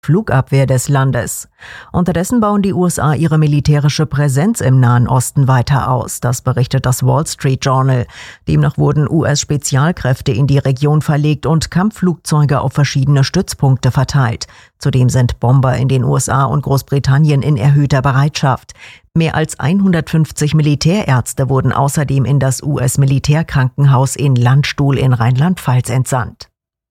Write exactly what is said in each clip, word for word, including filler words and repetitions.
Flugabwehr des Landes. Unterdessen bauen die U S A ihre militärische Präsenz im Nahen Osten weiter aus. Das berichtet das Wall Street Journal. Demnach wurden U S-Spezialkräfte in die Region verlegt und Kampfflugzeuge auf verschiedene Stützpunkte verteilt. Zudem sind Bomber in den U S A und Großbritannien in erhöhter Bereitschaft. Mehr als hundertfünfzig Militärärzte wurden außerdem in das U S-Militärkrankenhaus in Landstuhl in Rheinland-Pfalz entsandt.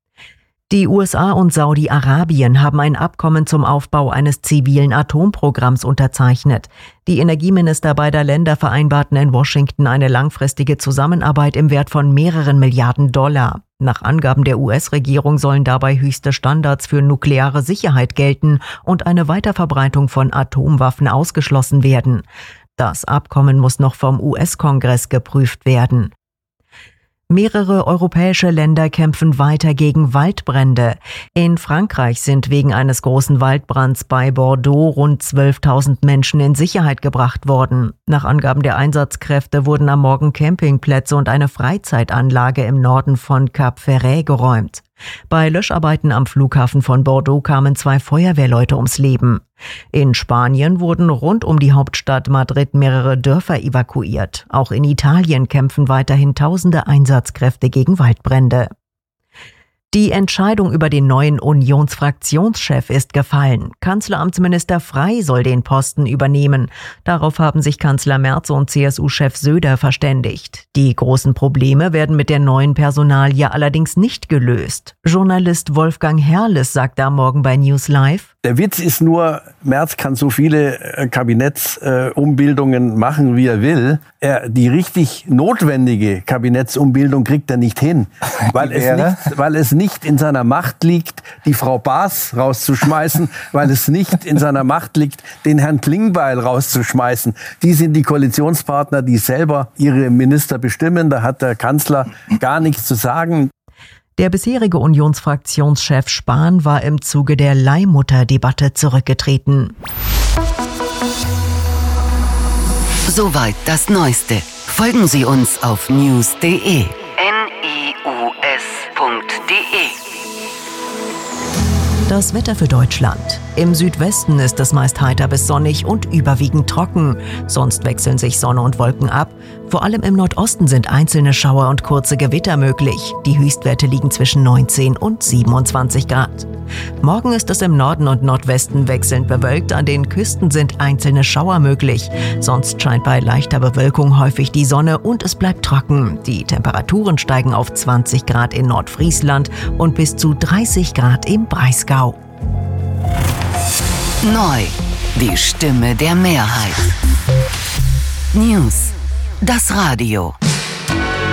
Die U S A und Saudi-Arabien haben ein Abkommen zum Aufbau eines zivilen Atomprogramms unterzeichnet. Die Energieminister beider Länder vereinbarten in Washington eine langfristige Zusammenarbeit im Wert von mehreren Milliarden Dollar. Nach Angaben der U S-Regierung sollen dabei höchste Standards für nukleare Sicherheit gelten und eine Weiterverbreitung von Atomwaffen ausgeschlossen werden. Das Abkommen muss noch vom U S-Kongress geprüft werden. Mehrere europäische Länder kämpfen weiter gegen Waldbrände. In Frankreich sind wegen eines großen Waldbrands bei Bordeaux rund zwölftausend Menschen in Sicherheit gebracht worden. Nach Angaben der Einsatzkräfte wurden am Morgen Campingplätze und eine Freizeitanlage im Norden von Cap Ferret geräumt. Bei Löscharbeiten am Flughafen von Bordeaux kamen zwei Feuerwehrleute ums Leben. In Spanien wurden rund um die Hauptstadt Madrid mehrere Dörfer evakuiert. Auch in Italien kämpfen weiterhin tausende Einsatzkräfte gegen Waldbrände. Die Entscheidung über den neuen Unionsfraktionschef ist gefallen. Kanzleramtsminister Frey soll den Posten übernehmen. Darauf haben sich Kanzler Merz und C S U-Chef Söder verständigt. Die großen Probleme werden mit der neuen Personalie allerdings nicht gelöst. Journalist Wolfgang Herrles sagte am Morgen bei News Live: Der Witz ist nur, Merz kann so viele Kabinettsumbildungen äh, machen, wie er will. Er, die richtig notwendige Kabinettsumbildung kriegt er nicht hin, weil es nicht, weil es nicht in seiner Macht liegt, die Frau Baas rauszuschmeißen, weil es nicht in seiner Macht liegt, den Herrn Klingbeil rauszuschmeißen. Die sind die Koalitionspartner, die selber ihre Minister bestimmen. Da hat der Kanzler gar nichts zu sagen. Der bisherige Unionsfraktionschef Spahn war im Zuge der Leihmutter-Debatte zurückgetreten. Soweit das Neueste. Folgen Sie uns auf news punkt de. N I U S punkt de. Das Wetter für Deutschland. Im Südwesten ist es meist heiter bis sonnig und überwiegend trocken. Sonst wechseln sich Sonne und Wolken ab. Vor allem im Nordosten sind einzelne Schauer und kurze Gewitter möglich. Die Höchstwerte liegen zwischen neunzehn und siebenundzwanzig Grad. Morgen ist es im Norden und Nordwesten wechselnd bewölkt. An den Küsten sind einzelne Schauer möglich. Sonst scheint bei leichter Bewölkung häufig die Sonne und es bleibt trocken. Die Temperaturen steigen auf zwanzig Grad in Nordfriesland und bis zu dreißig Grad im Breisgau. Neu. Die Stimme der Mehrheit. News. Das Radio.